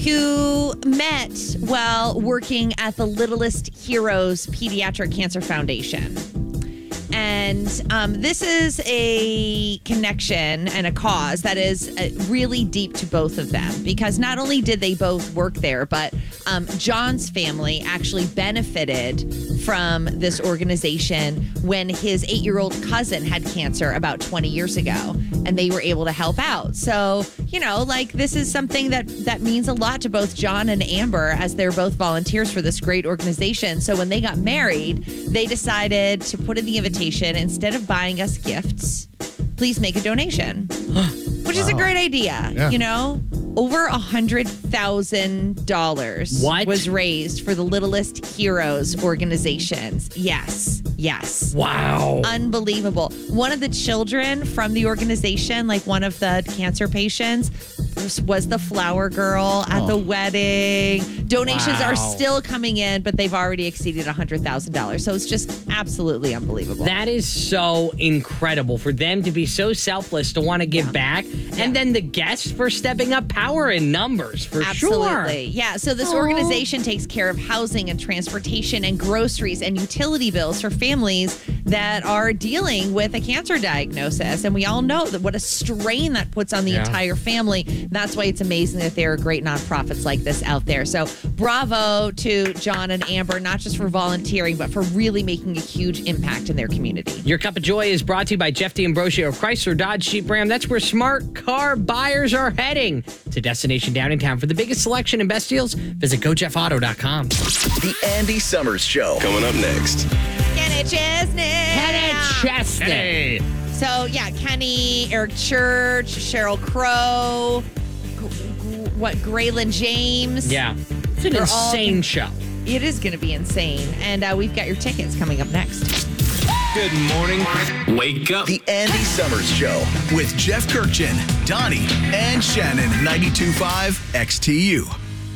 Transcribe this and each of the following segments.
who met while working at the Littlest Heroes Pediatric Cancer Foundation. And this is a connection and a cause that is really deep to both of them, because not only did they both work there, but John's family actually benefited from this organization when his 8-year-old cousin had cancer about 20 years ago, and they were able to help out. So, this is something that means a lot to both John and Amber, as they're both volunteers for this great organization. So when they got married, they decided to put in the invitation, instead of buying us gifts, please make a donation, which is a great idea. Yeah. Over $100,000 was raised for the Littlest Heroes organizations. Yes. Wow. Unbelievable. One of the children from the organization, like one of the cancer patients, was the flower girl at the wedding. Donations are still coming in, but they've already exceeded $100,000. So it's just absolutely unbelievable. That is so incredible for them to be so selfless to want to give back. And then the guests for stepping up, power in numbers, for sure. Absolutely. Yeah. So this organization takes care of housing and transportation and groceries and utility bills for families that are dealing with a cancer diagnosis. And we all know that what a strain that puts on the entire family. That's why it's amazing that there are great nonprofits like this out there. So bravo to John and Amber, not just for volunteering, but for really making a huge impact in their community. Your Cup of Joy is brought to you by Jeff D'Ambrosio of Chrysler Dodge Jeep Ram. That's where smart car buyers are heading. To Destination Downtown. For the biggest selection and best deals, visit GoJeffAuto.com. The Andy Summers Show. Coming up next. Kenny Chesney. Hey. So, Kenny, Eric Church, Sheryl Crow, Graylin James. Yeah. It's an insane show. It is going to be insane. And we've got your tickets coming up next. Good morning. Wake up. The Andy Summers Show with Jeff Kirkchin, Donnie, and Shannon. 92.5 XTU.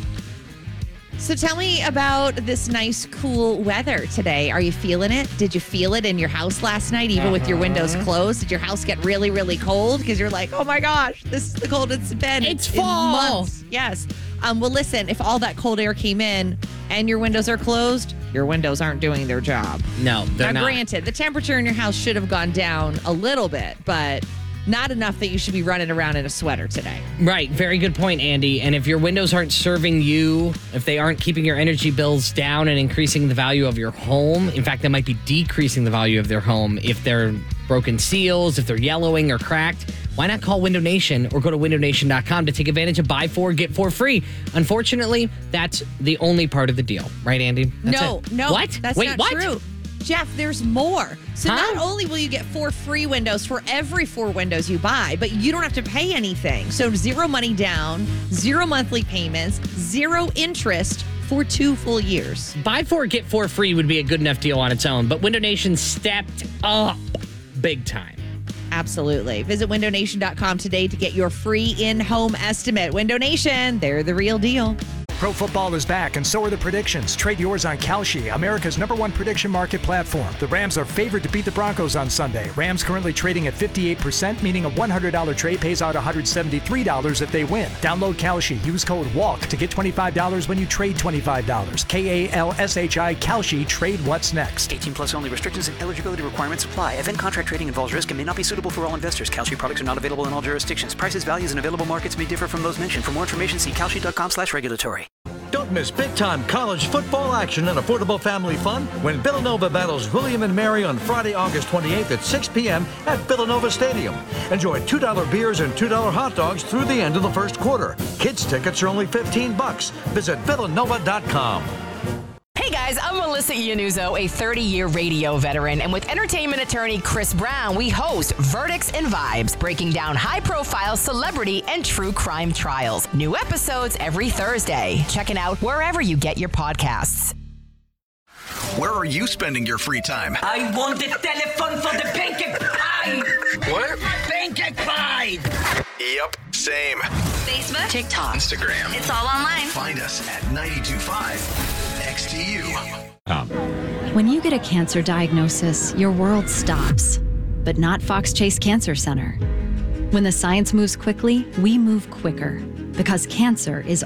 So tell me about this nice, cool weather today. Are you feeling it? Did you feel it in your house last night, even with your windows closed? Did your house get really, really cold? Because you're like, oh my gosh, this is the coldest it's been in fall. Months. Yes. Well, listen, if all that cold air came in and your windows are closed, your windows aren't doing their job. No, they're not. Now, granted, the temperature in your house should have gone down a little bit, but not enough that you should be running around in a sweater today. Right. Very good point, Andy. And if your windows aren't serving you, if they aren't keeping your energy bills down and increasing the value of your home, in fact, they might be decreasing the value of their home if they're broken seals, if they're yellowing or cracked. Why not call Window Nation or go to windownation.com to take advantage of buy 4, get 4 free? Unfortunately, that's the only part of the deal. Right, Andy? No. What? That's not true. Jeff, there's more. So not only will you get 4 free windows for every 4 windows you buy, but you don't have to pay anything. So 0 money down, 0 monthly payments, 0 interest for 2 full years. Buy 4, get 4 free would be a good enough deal on its own, but Window Nation stepped up big time. Absolutely. Visit windownation.com today to get your free in-home estimate. Window Nation, they're the real deal. Pro football is back, and so are the predictions. Trade yours on Kalshi, America's #1 prediction market platform. The Rams are favored to beat the Broncos on Sunday. Rams currently trading at 58%, meaning a $100 trade pays out $173 if they win. Download Kalshi. Use code WALK to get $25 when you trade $25. KALSHI, Kalshi. Trade what's next. 18 plus only. Restrictions and eligibility requirements apply. Event contract trading involves risk and may not be suitable for all investors. Kalshi products are not available in all jurisdictions. Prices, values, and available markets may differ from those mentioned. For more information, see kalshi.com/regulatory. Don't miss big-time college football action and affordable family fun when Villanova battles William and Mary on Friday, August 28th at 6 p.m. at Villanova Stadium. Enjoy $2 beers and $2 hot dogs through the end of the first quarter. Kids tickets are only $15. Visit villanova.com. Hey guys, I'm Melissa Iannuzzo, a 30-year radio veteran, and with entertainment attorney Chris Brown, we host Verdicts and Vibes, breaking down high-profile celebrity and true crime trials. New episodes every Thursday. Check it out wherever you get your podcasts. Where are you spending your free time? I want the telephone for the pancake pie. What? Pancake pie. Yep, same. Facebook, TikTok, Instagram. It's all online. Find us at 92.5 XTU. When you get a cancer diagnosis, your world stops. But not Fox Chase Cancer Center. When the science moves quickly, we move quicker. Because cancer is